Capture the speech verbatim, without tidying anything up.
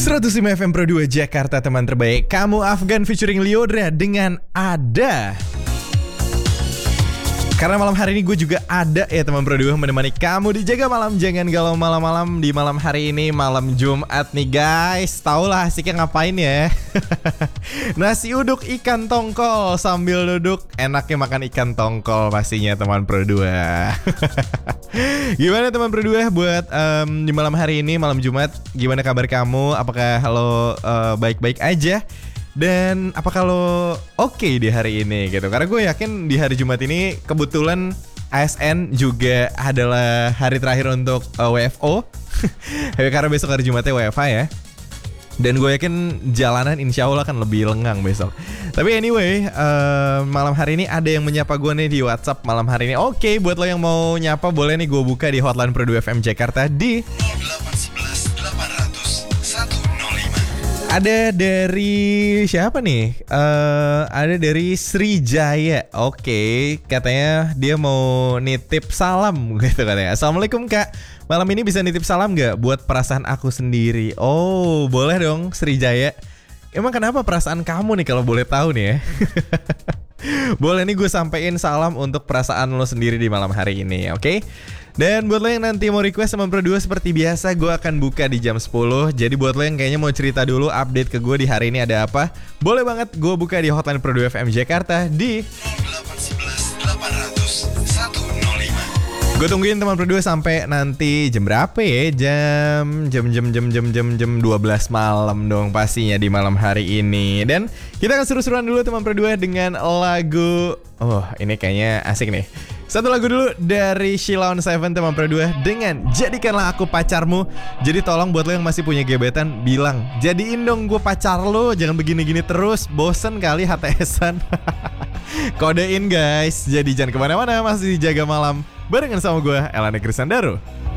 seratus lima F M Pro dua Jakarta, teman terbaik. Kamu Afgan featuring Lyodra dengan Ada. Karena malam hari ini gue juga ada ya teman Pro dua, menemani kamu di Jaga Malam. Jangan galau malam-malam di malam hari ini, malam Jumat nih guys. Tau lah asiknya ngapain ya. Nasi uduk ikan tongkol sambil duduk. Enaknya makan ikan tongkol pastinya teman Pro dua. Gimana teman Pro dua buat um, di malam hari ini, malam Jumat. Gimana kabar kamu? Apakah lo uh, baik-baik aja? Dan apakah lo oke okay di hari ini gitu? Karena gue yakin di hari Jumat ini kebetulan A S N juga adalah hari terakhir untuk uh, W F O. Karena besok hari Jumatnya W F H ya. Dan gue yakin jalanan insya Allah akan lebih lengang besok. Tapi anyway, uh, malam hari ini ada yang menyapa gue nih di WhatsApp malam hari ini. Oke, okay, buat lo yang mau nyapa boleh nih gue buka di hotline Pro dua F M Jakarta di nol delapan satu satu delapan nol nol satu nol lima. Ada dari siapa nih? Uh, ada dari Srijaya. Oke, okay, katanya dia mau nitip salam gitu katanya. Assalamualaikum kak, malam ini bisa nitip salam gak buat perasaan aku sendiri? Oh, boleh dong Srijaya. Emang kenapa perasaan kamu nih kalau boleh tahu nih ya? Boleh nih gue sampein salam untuk perasaan lo sendiri di malam hari ini, oke? Okay? Dan buat lo yang nanti mau request sama Pro dua, seperti biasa gue akan buka di jam sepuluh. Jadi buat lo yang kayaknya mau cerita dulu, update ke gue di hari ini ada apa, boleh banget gue buka di hotline Pro dua F M Jakarta di nol delapan satu satu delapan nol nol satu nol lima. Gue tungguin teman Pro dua sampai nanti jam berapa ya? Jam jam jam jam jam jam jam dua belas malam dong pastinya di malam hari ini. Dan kita akan seru-seruan dulu teman Pro dua dengan lagu. Oh, ini kayaknya asik nih. Satu lagu dulu dari Sheila on Seven teman Pro dua dengan Jadikanlah Aku Pacarmu. Jadi tolong buat lo yang masih punya gebetan, bilang jadiin dong gue pacar lo, jangan begini-gini terus, bosen kali H T S-an. Kodein guys. Jadi jangan kemana-mana, masih Jaga Malam barengan sama gue Elana Krisandaru.